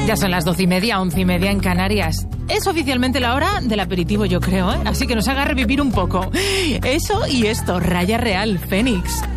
Ya son las 12:30, 11:30 en Canarias. Es oficialmente la hora del aperitivo, yo creo, ¿eh? Así que nos haga revivir un poco. Eso y esto, Raya Real, Fénix.